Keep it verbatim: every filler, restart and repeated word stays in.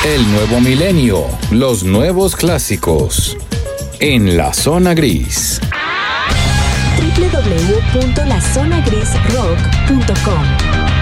El nuevo milenio, los nuevos clásicos. En la zona gris. doble u doble u doble u punto la zona gris rock punto com